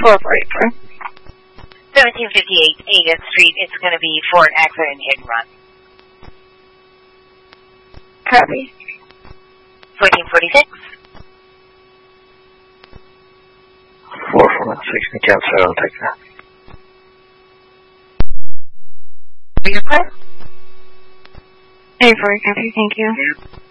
1758 8th Street. It's going to be for an accident hit and run. Copy. 1446. 4416, can cancel, I'll take that. Your call? 84, copy, thank you.